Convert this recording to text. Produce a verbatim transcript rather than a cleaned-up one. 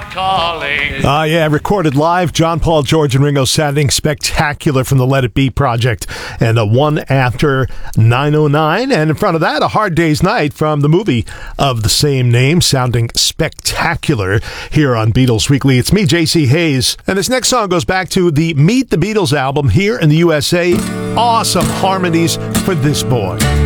calling. Ah, uh, yeah, recorded live. John Paul, George, and Ringo sounding spectacular from the Let It Be project. And a one after nine oh nine. And in front of that, A Hard Day's Night from the movie of the same name, sounding spectacular here on Beatles Weekly. It's me, J C Hayes. And this next song goes back to the Meet the Beatles album here in the U S A. Awesome harmonies for this boy.